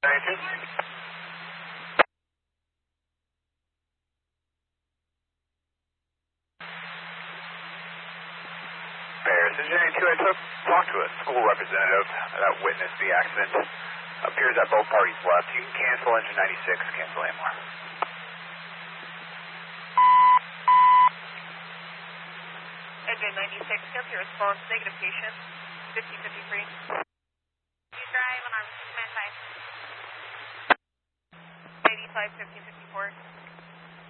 92. Paris, Engineering 2, I talked to a school representative that witnessed the accident. Appears that both parties left. You can cancel engine 96, cancel AMR. Engine 96, give your response, negative patient, 5053. You drive on our man time. 85, 1554.